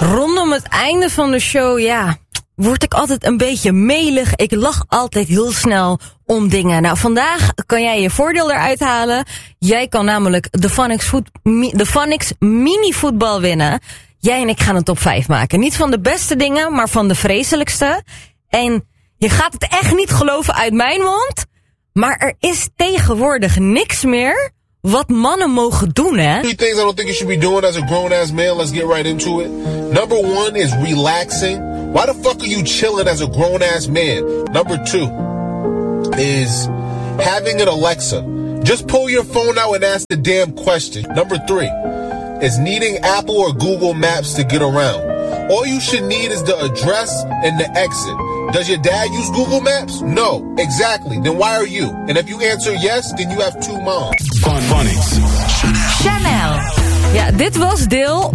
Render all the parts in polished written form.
Rondom het einde van de show, word ik altijd een beetje melig. Ik lach altijd heel snel om dingen. Nou, vandaag kan jij je voordeel eruit halen. Jij kan namelijk de Phonics mini voetbal winnen. Jij en ik gaan een top 5 maken. Niet van de beste dingen, maar van de vreselijkste. En je gaat het echt niet geloven uit mijn mond. Maar er is tegenwoordig niks meer wat mannen mogen doen, hè? 3 things I don't think you should be doing as a grown-ass man. Let's get right into it. Number 1 is relaxing. Why the fuck are you chilling as a grown-ass man? Number 2 is having an Alexa. Just pull your phone out and ask the damn question. Number 3 is needing Apple or Google Maps to get around. All you should need is the address and the exit. Does your dad use Google Maps? No. Exactly. Then why are you? And if you answer yes, then you have 2 moms. Phonics. Chanel. Ja, dit was deel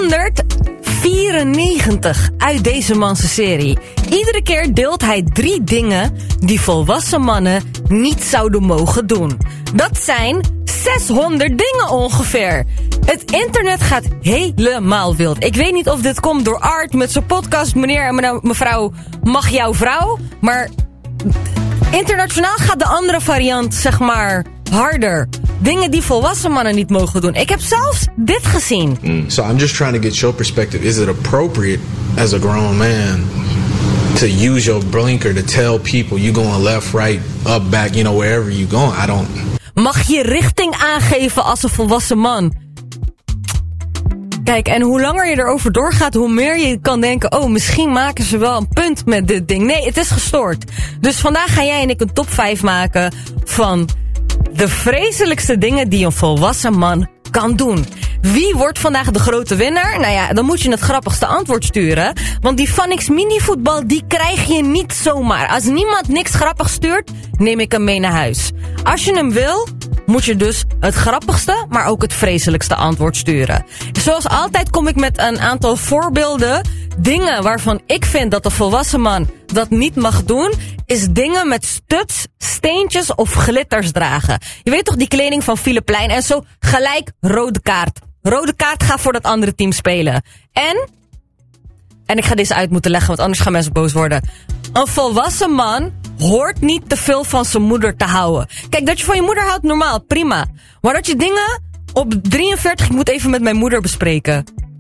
194 uit deze manse serie. Iedere keer deelt hij 3 dingen die volwassen mannen niet zouden mogen doen. Dat zijn 600 dingen ongeveer. Het internet gaat helemaal wild. Ik weet niet of dit komt door Art met zijn podcast Meneer en mevrouw mag jouw vrouw. Maar internationaal gaat de andere variant, zeg maar, harder. Dingen die volwassen mannen niet mogen doen. Ik heb zelfs dit gezien. So I'm just trying to get your perspective. Is it appropriate as a grown man to use your blinker to tell people you going left, right, up, back, wherever you going? I don't... Mag je richting aangeven als een volwassen man? Kijk, en hoe langer je erover doorgaat, hoe meer je kan denken, misschien maken ze wel een punt met dit ding. Nee, het is gestoord. Dus vandaag gaan jij en ik een top 5 maken van de vreselijkste dingen die een volwassen man kan doen. Wie wordt vandaag de grote winnaar? Nou ja, dan moet je het grappigste antwoord sturen. Want die Phonics mini-voetbal, die krijg je niet zomaar. Als niemand niks grappigs stuurt, neem ik hem mee naar huis. Als je hem wil, moet je dus het grappigste, maar ook het vreselijkste antwoord sturen. Zoals altijd kom ik met een aantal voorbeelden. Dingen waarvan ik vind dat een volwassen man dat niet mag doen, is dingen met studs, steentjes of glitters dragen. Je weet toch die kleding van Philip Plein en zo gelijk rode kaart. Rode kaart, ga voor dat andere team spelen. En ik ga deze uit moeten leggen, want anders gaan mensen boos worden. Een volwassen man hoort niet te veel van zijn moeder te houden. Kijk, dat je van je moeder houdt, normaal, prima. Maar dat je dingen op 43, ik moet even met mijn moeder bespreken.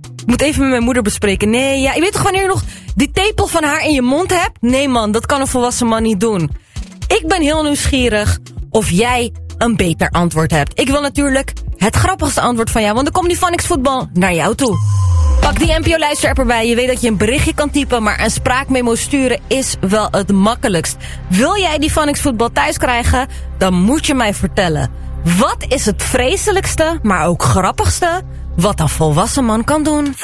Nee, ja, je weet toch wanneer je nog die tepel van haar in je mond hebt? Nee man, dat kan een volwassen man niet doen. Ik ben heel nieuwsgierig of jij een beter antwoord hebt. Ik wil natuurlijk het grappigste antwoord van jou, want dan komt die Phonics voetbal naar jou toe. Pak die NPO-luisterapp erbij. Je weet dat je een berichtje kan typen, maar een spraakmemo sturen is wel het makkelijkst. Wil jij die Phonics voetbal thuis krijgen? Dan moet je mij vertellen. Wat is het vreselijkste, maar ook grappigste wat een volwassen man kan doen?